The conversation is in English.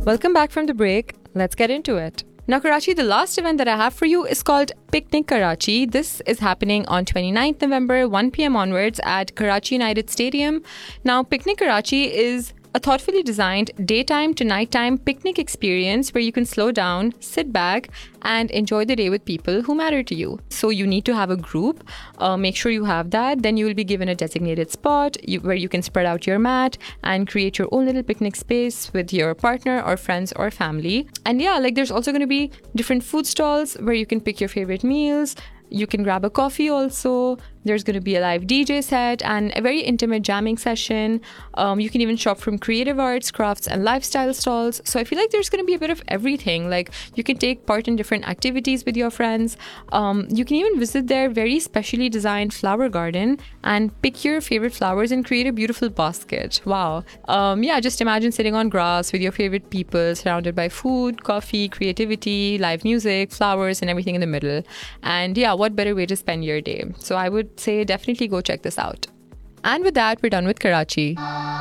Welcome back from the break. Let's get into it. Now, Karachi, the last event that I have for you is called Picnic Karachi. This is happening on 29th November, 1 p.m. onwards at Karachi United Stadium. Now, Picnic Karachi is a thoughtfully designed daytime to nighttime picnic experience where you can slow down, sit back, and enjoy the day with people who matter to you. So you need to have a group. Make sure you have that. Then you will be given a designated spot where you can spread out your mat and create your own little picnic space with your partner or friends or family. And yeah, there's also going to be different food stalls where you can pick your favorite meals. You can grab a coffee also. There's going to be a live DJ set and a very intimate jamming session. You can even shop from creative arts, crafts, and lifestyle stalls. So I feel like there's going to be a bit of everything. You can take part in different activities with your friends. You can even visit their very specially designed flower garden and pick your favorite flowers and create a beautiful basket. Wow. Just imagine sitting on grass with your favorite people, surrounded by food, coffee, creativity, live music, flowers, and everything in the middle. And yeah, what better way to spend your day? So I would say definitely go check this out. And with that, we're done with Karachi.